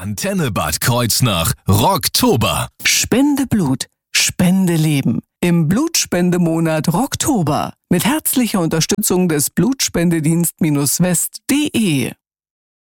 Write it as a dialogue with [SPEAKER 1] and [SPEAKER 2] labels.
[SPEAKER 1] Antenne Bad Kreuznach Rocktober.
[SPEAKER 2] Spende Blut, spende Leben. Im Blutspendemonat Rocktober. Mit herzlicher Unterstützung des Blutspendedienst-West.de.